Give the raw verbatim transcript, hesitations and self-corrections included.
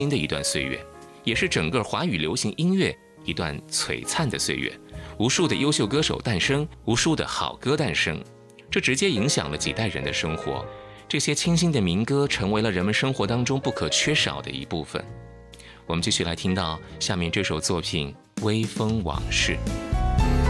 的一段岁月，也是整个华语流行音乐一段璀璨的岁月。无数的优秀歌手诞生，无数的好歌诞生，这直接影响了几代人的生活。这些清新的民歌成为了人们生活当中不可缺少的一部分。我们继续来听到下面这首作品《微风往事》。